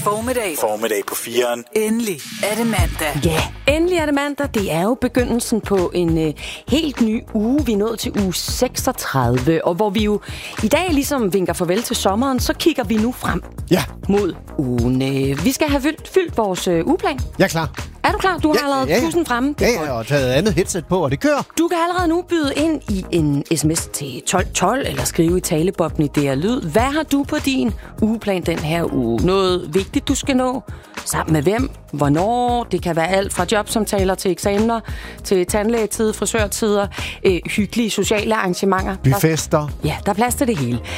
Formiddag på 4'eren. Endelig er det mandag. Ja, endelig er det mandag. Det er jo begyndelsen på en helt ny uge. Vi er nået til uge 36, og hvor vi jo i dag ligesom vinker farvel til sommeren, så kigger vi nu frem mod ugen. Vi skal have fyldt vores ugeplan. Jeg er klar. Er du klar? Du har allerede pussen fremme. Ja, og taget andet headset på, og det kører. Du kan allerede nu byde ind i en sms til 1212, eller skrive i talebobben i DR Lyd. Hvad har du på din ugeplan den her uge? Noget vigtigt, du skal nå? Sammen med hvem? Hvornår? Det kan være alt fra jobsamtaler til eksamener, til tandlægetid, frisørtider, hyggelige sociale arrangementer. Byfester. Ja, der er plads til det hele.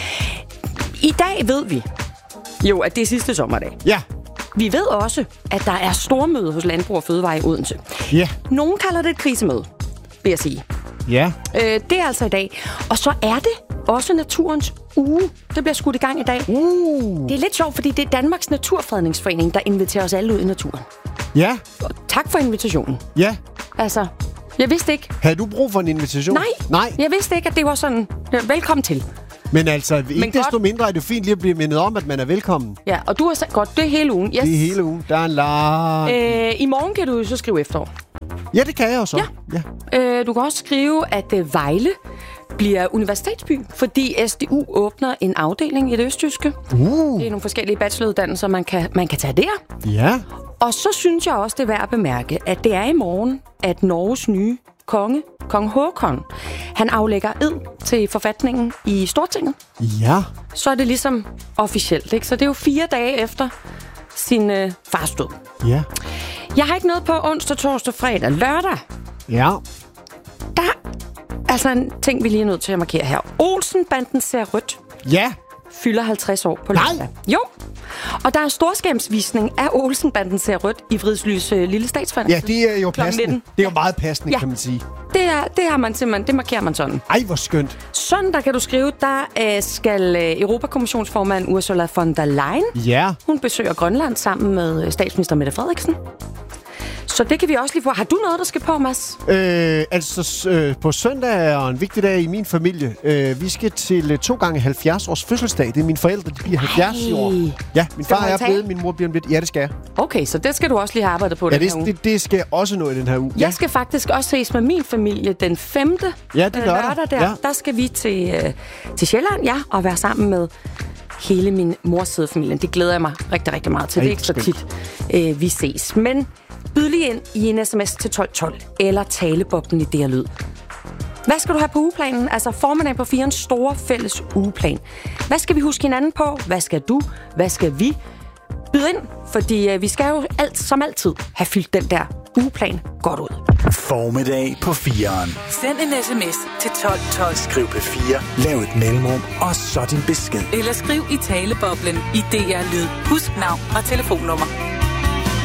I dag ved vi jo, at det er sidste sommerdag. Ja. Vi ved også, at der er stormøde hos Landbrug og Fødevare i Odense. Ja. Nogen kalder det et krisemøde, vil jeg sige. Ja. Det er altså i dag. Og så er det også naturens uge. Det bliver skudt i gang i dag. Det er lidt sjovt, fordi det er Danmarks Naturfredningsforening, der inviterer os alle ud i naturen. Ja. Og tak for invitationen. Ja. Altså, jeg vidste ikke. Havde du brug for en invitation? Nej. Jeg vidste ikke, at det var sådan. Velkommen til. Men altså, ikke desto mindre er det fint lige at blive mindet om, at man er velkommen. Ja, og du har sagt godt, det er hele ugen. Yes. Det er hele ugen. Der er en lang... I morgen kan du jo så skrive efterår. Ja, det kan jeg jo så. Ja. Du kan også skrive, at Vejle bliver universitetsby, fordi SDU åbner en afdeling i det østjyske. Det er nogle forskellige bacheloruddannelser, man kan tage der. Ja. Og så synes jeg også, det er værd at bemærke, at det er i morgen, at Norges nye konge, kong Håkon, han aflægger ed til forfatningen i Stortinget. Ja. Så er det ligesom officielt, ikke? Så det er jo 4 dage efter sin fars død. Ja. Jeg har ikke noget på onsdag, torsdag, fredag, lørdag. Ja. Der er altså en ting, vi lige er nødt til at markere her. Olsen-banden ser rødt. Ja. Fylder 50 år på lørdag. Jo. Og der er storskærmsvisning af Olsen-banden ser rødt i Vridslys lille statsforvaltning. Ja, det er jo passende. 19. Det er jo meget passende, kan man sige. Det har man simpelthen, det markerer man sådan. Ej, hvor skønt. Søndag kan du skrive, der skal Europakommissionsformand Ursula von der Leyen. Hun besøger Grønland sammen med statsminister Mette Frederiksen. Så det kan vi også lige få. Har du noget, der skal på, Mads? På søndag er en vigtig dag i min familie. Vi skal til 2x70 års fødselsdag. Det er mine forældre, de bliver 70 i år. Ja, min far er blevet, min mor bliver lidt. Ja, det skal jeg. Okay, så det skal du også lige have arbejdet på den her uge. Det skal jeg også nå i den her uge. Jeg skal faktisk også ses med min familie den 5. lørdag der. Ja. Der skal vi til Sjælland, og være sammen med hele min mors sidefamilie. Det glæder jeg mig rigtig, rigtig meget til. Det er ikke så tit, vi ses. Men byd lige ind i en sms til 1212 eller talebobben i DR Lyd. Hvad skal du have på ugeplanen? Altså formiddag på 4'ens store fælles ugeplan. Hvad skal vi huske hinanden på? Hvad skal du? Hvad skal vi? Byd ind, fordi vi skal jo som altid have fyldt den der ugeplan godt ud. Formiddag på 4'eren. Send en sms til 1212. Skriv P4, lav et mellemrum, og så din besked. Eller skriv i taleboblen i DR Lyd. Husk navn og telefonnummer.